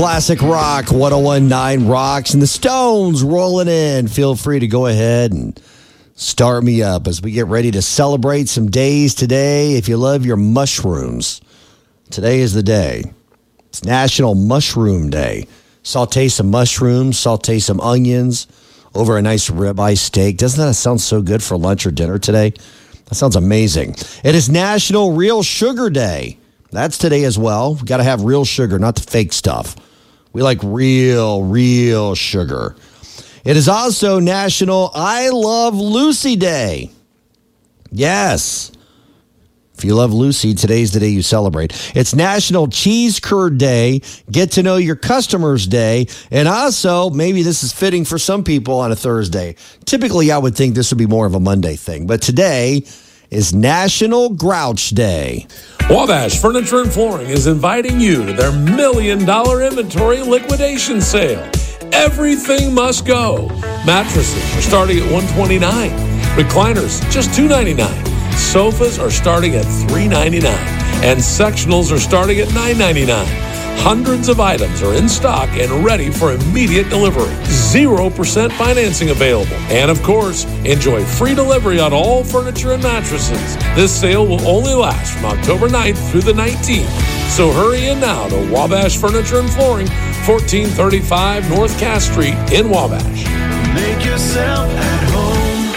Classic Rock 101.9 Rocks and the Stones rolling in. Feel free to go ahead and start me up as we get ready to celebrate some days today. If you love your mushrooms, today is the day. It's National Mushroom Day. Saute some mushrooms, saute some onions over a nice ribeye steak. Doesn't that sound so good for lunch or dinner today? That sounds amazing. It is National Real Sugar Day. That's today as well. We've got to have real sugar, not the fake stuff. We like real sugar. It is also National I Love Lucy Day. Yes. If you love Lucy, today's the day you celebrate. It's National Cheese Curd Day, Get to Know Your Customers Day, and also, maybe this is fitting for some people on a Thursday. Typically, I would think this would be more of a Monday thing, but today is National Grouch Day. Wabash Furniture and Flooring is inviting you to their $1 million inventory liquidation sale. Everything must go. Mattresses are starting at $129. Recliners, just $299. Sofas are starting at $399. And sectionals are starting at $999. Hundreds of items are in stock and ready for immediate delivery. 0% financing available. And of course, enjoy free delivery on all furniture and mattresses. This sale will only last from October 9th through the 19th. So hurry in now to Wabash Furniture and Flooring, 1435 North Cass Street in Wabash. Make yourself at home.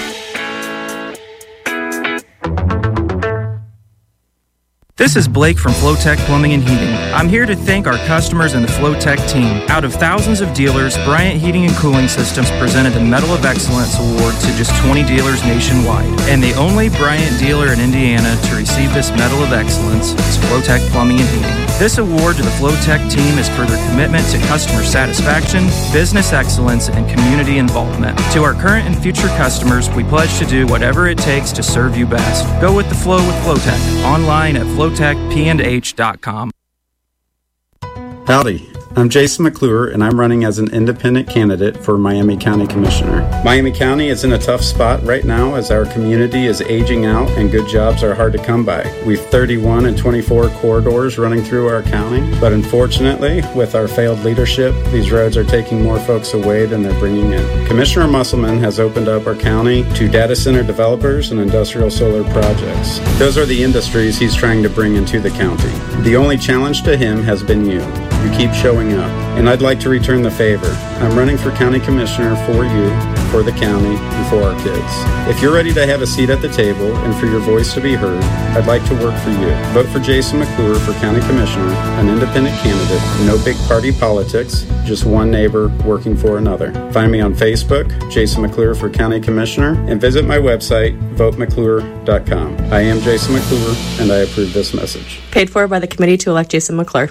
This is Blake from Flowtech Plumbing and Heating. I'm here to thank our customers and the Flowtech team. Out of thousands of dealers, Bryant Heating and Cooling Systems presented the Medal of Excellence Award to just 20 dealers nationwide. And the only Bryant dealer in Indiana to receive this Medal of Excellence is Flowtech Plumbing and Heating. This award to the Flowtech team is for their commitment to customer satisfaction, business excellence, and community involvement. To our current and future customers, we pledge to do whatever it takes to serve you best. Go with the flow with Flowtech. Online at flowtechpandh.com. Howdy, I'm Jason McClure, and I'm running as an independent candidate for Miami County Commissioner. Miami County is in a tough spot right now as our community is aging out and good jobs are hard to come by. We've 31 and 24 corridors running through our county, but unfortunately, with our failed leadership, these roads are taking more folks away than they're bringing in. Commissioner Musselman has opened up our county to data center developers and industrial solar projects. Those are the industries he's trying to bring into the county. The only challenge to him has been you. You keep showing up, and I'd like to return the favor. I'm running for county commissioner for you, for the county, and for our kids. If you're ready to have a seat at the table and for your voice to be heard, I'd like to work for you. Vote for Jason McClure for county commissioner, an independent candidate, no big party politics, just one neighbor working for another. Find me on Facebook, Jason McClure for county commissioner, and visit my website, votemcclure.com. I am Jason McClure, and I approve this message. Paid for by the committee to elect Jason McClure.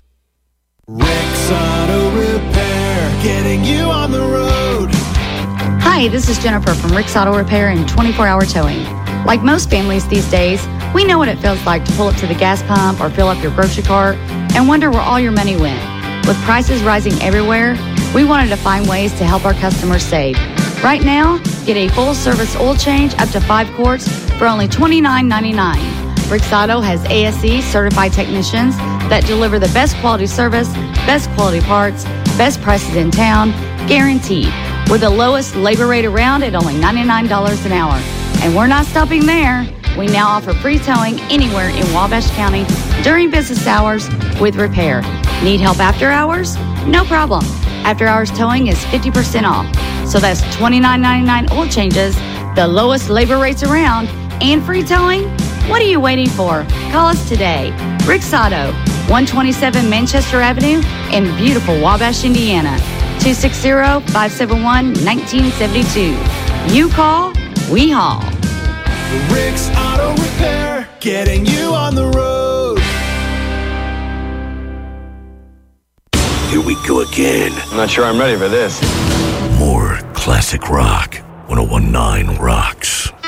Rick's Auto Repair, getting you on the road. Hi, this is Jennifer from Rick's Auto Repair and 24-hour towing. Like most families these days, we know what it feels like to pull up to the gas pump or fill up your grocery cart and wonder where all your money went. With prices rising everywhere, we wanted to find ways to help our customers save. Right now, get a full-service oil change up to 5 quarts for only $29.99. Rick's Auto has ASE certified technicians that deliver the best quality service, best quality parts, best prices in town, guaranteed, with the lowest labor rate around at only $99 an hour. And we're not stopping there. We now offer free towing anywhere in Wabash County during business hours with repair. Need help after hours? No problem. After hours towing is 50% off. So that's $29.99 oil changes, the lowest labor rates around, and free towing? What are you waiting for? Call us today. Rick's Auto, 127 Manchester Avenue in beautiful Wabash, Indiana. 260-571-1972. You call, we haul. Rick's Auto Repair, getting you on the road. Here we go again. I'm not sure I'm ready for this. More classic rock. 101.9 Rocks.